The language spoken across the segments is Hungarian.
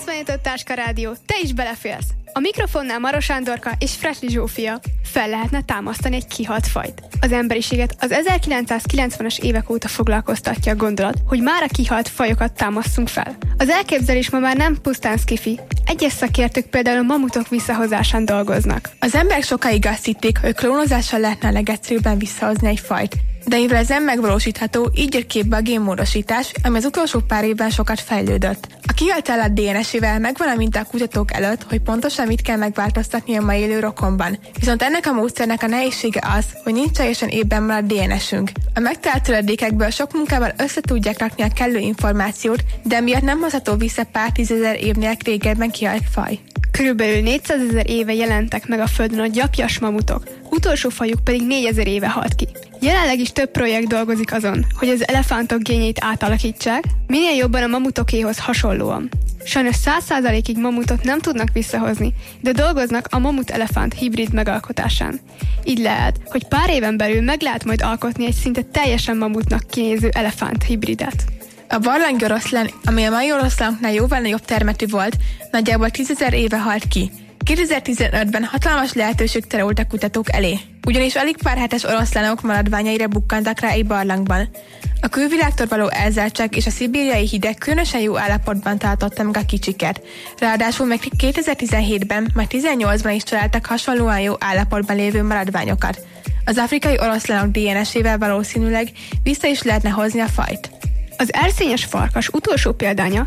97.5 Táska Rádió, te is beleférsz! A mikrofonnál Maros Sándorka és Fresli Zsófia. Fel lehetne támasztani egy kihalt fajt. Az emberiséget az 1990-es évek óta foglalkoztatja a gondolat, hogy már a kihalt fajokat támasztunk fel. Az elképzelés ma már nem pusztán skifi. Egyes szakértők például a mamutok visszahozásán dolgoznak. Az emberek sokáig azt hitték, hogy klónozással lehetne a legegyszerűbben visszahozni egy fajt. De mivel ez nem megvalósítható, így jött képbe a génmódosítás, ami az utolsó pár évben sokat fejlődött. A kihalt állat DNS-ével megvan a minta a kutatók előtt, hogy pontosan mit kell megváltoztatni a ma élő rokonban. Viszont ennek a módszernek a nehézsége az, hogy nincs teljesen évben maradt DNS-ünk. A megtalált töredékekből sok munkával össze tudják rakni a kellő információt, de miatt nem hozható vissza pár tízezer évnél régebben kihalt faj. Körülbelül 400 000 éve jelentek meg a Földön a gyapjas mamutok, utolsó fajuk pedig 4000 éve halt ki. Jelenleg is több projekt dolgozik azon, hogy az elefántok génjét átalakítsák, minél jobban a mamutokéhoz hasonlóan. Sajnos 100%-ig mamutot nem tudnak visszahozni, de dolgoznak a mamut-elefánt hibrid megalkotásán. Így lehet, hogy pár éven belül meg lehet majd alkotni egy szinte teljesen mamutnak kinéző elefánt hibridet. A barlangi oroszlán, ami a mai oroszlánoknál jóval nagyobb termetű volt, nagyjából 10 000 éve halt ki. 2015-ben hatalmas lehetőség terült a kutatók elé, ugyanis alig pár hetes oroszlánok maradványaira bukkantak rá egy barlangban. A külvilágtól való elzártság és a szibériai hideg különösen jó állapotban tartotta meg a kicsiket. Ráadásul még 2017-ben, majd 2018-ban is találtak hasonlóan jó állapotban lévő maradványokat. Az afrikai oroszlánok DNS-ével valószínűleg vissza is lehetne hozni a fajt. Az erszényes farkas utolsó példánya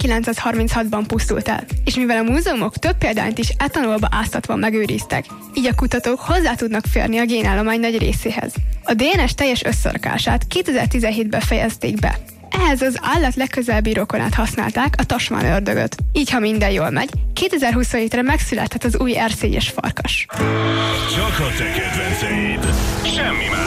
1936-ban pusztult el, és mivel a múzeumok több példányt is etanolba áztatva megőriztek, így a kutatók hozzá tudnak férni a génállomány nagy részéhez. A DNS teljes összerakását 2017-ben fejezték be. Ehhez az állat legközelebbi rokonát használták, a tasmán ördögöt. Így, ha minden jól megy, 2027-re megszülethet az új erszényes farkas. Csak a te kedvenceid. Semmi más.